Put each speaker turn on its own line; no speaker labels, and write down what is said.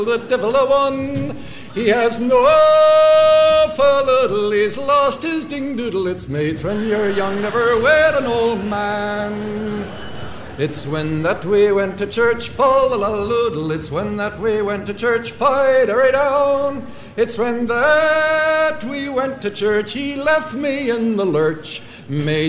the devil a one. He has no little, he's lost his ding-doodle. It's mates when you're young, never wed an old man. It's when that we went to church, fall-a-la-loodle. It's when that we went to church, fight-a-ray-down. It's when that we went to church, he left me in the lurch. Made